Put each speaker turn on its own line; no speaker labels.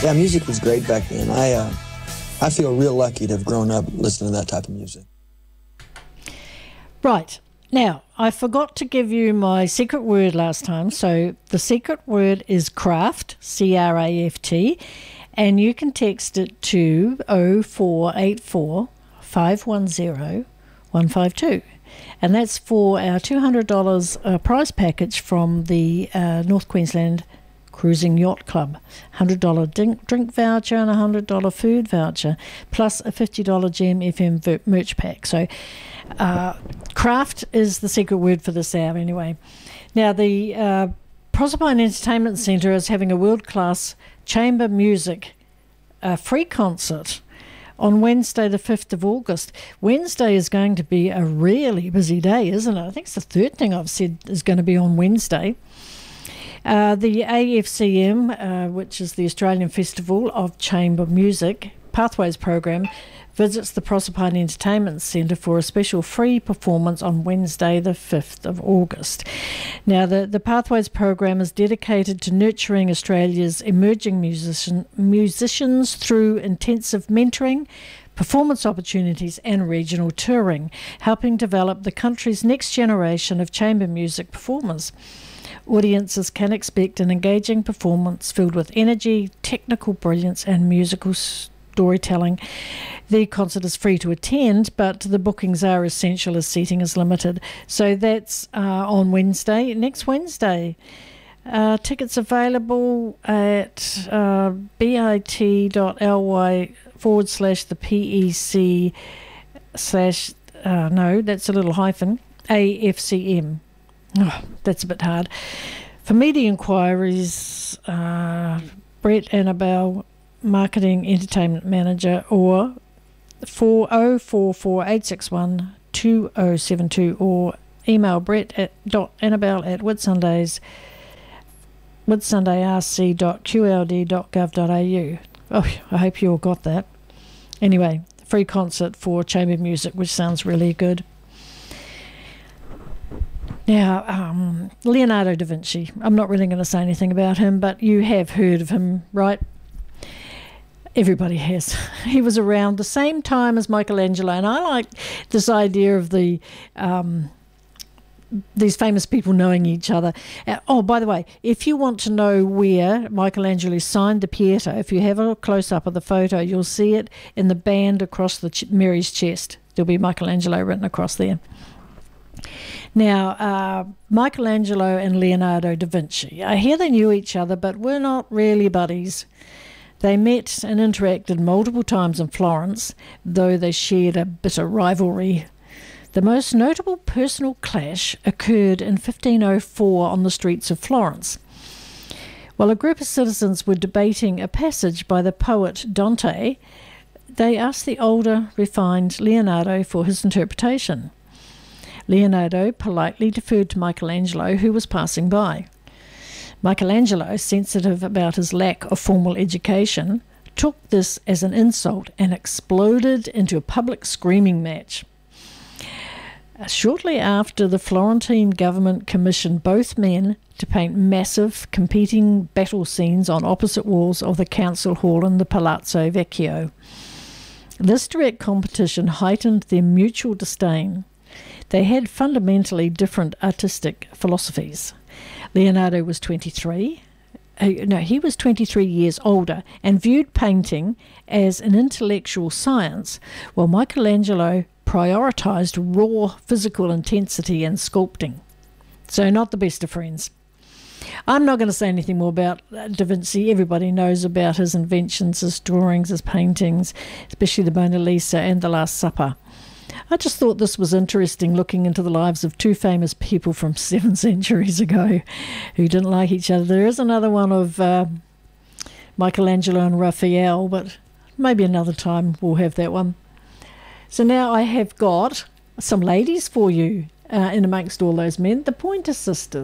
Yeah, music was great back then. I feel real lucky to have grown up listening to that type of music.
Right. Now, I forgot to give you my secret word last time. So the secret word is craft, C-R-A-F-T, and you can text it to 0484 510 152. And that's for our $200 prize package from the North Queensland Cruising Yacht Club. $100 drink voucher and a $100 food voucher, plus a $50 Gem FM merch pack. So craft is the secret word for this hour anyway. Now, the Proserpine Entertainment Centre is having a world-class chamber music free concert on Wednesday the 5th of August. Wednesday is going to be a really busy day, isn't it? I think it's the third thing I've said is going to be on Wednesday. The AFCM, which is the Australian Festival of Chamber Music Pathways program, visits the Proserpine Entertainment Centre for a special free performance on Wednesday the 5th of August. Now, the Pathways program is dedicated to nurturing Australia's emerging musicians through intensive mentoring, performance opportunities and regional touring, helping develop the country's next generation of chamber music performers. Audiences can expect an engaging performance filled with energy, technical brilliance and musical storytelling. The concert is free to attend, but the bookings are essential as seating is limited. So that's on Wednesday, next Wednesday. Tickets available at bit.ly/the PEC no, that's a little hyphen, AFCM. Oh, that's a bit hard. For media inquiries, Brett Annabelle, Marketing Entertainment Manager, or 4044 861 2072, or email brett.annabelle@whitsundayrc.qld.gov.au. Oh, I hope you all got that. Anyway, free concert for chamber music, which sounds really good. Now, Leonardo da Vinci. I'm not really going to say anything about him, but you have heard of him, right? Everybody has. He was around the same time as Michelangelo, and I like this idea of these famous people knowing each other. Oh, by the way, if you want to know where Michelangelo signed the Pieta, if you have a close-up of the photo, you'll see it in the band across the Mary's chest. There'll be Michelangelo written across there. Now, Michelangelo and Leonardo da Vinci. I hear they knew each other, but were not really buddies. They met and interacted multiple times in Florence, though they shared a bitter rivalry. The most notable personal clash occurred in 1504 on the streets of Florence. While a group of citizens were debating a passage by the poet Dante, they asked the older, refined Leonardo for his interpretation. Leonardo politely deferred to Michelangelo, who was passing by. Michelangelo, sensitive about his lack of formal education, took this as an insult and exploded into a public screaming match. Shortly after, the Florentine government commissioned both men to paint massive competing battle scenes on opposite walls of the council hall in the Palazzo Vecchio. This direct competition heightened their mutual disdain. They had fundamentally different artistic philosophies. Leonardo was 23. He was 23 years older and viewed painting as an intellectual science, while Michelangelo prioritised raw physical intensity and sculpting. So not the best of friends. I'm not going to say anything more about Da Vinci. Everybody knows about his inventions, his drawings, his paintings, especially the Mona Lisa and the Last Supper. I just thought this was interesting, looking into the lives of two famous people from 7 centuries ago who didn't like each other. There is another one of Michelangelo and Raphael, but maybe another time we'll have that one. So now I have got some ladies for you in amongst all those men, the Pointer Sisters.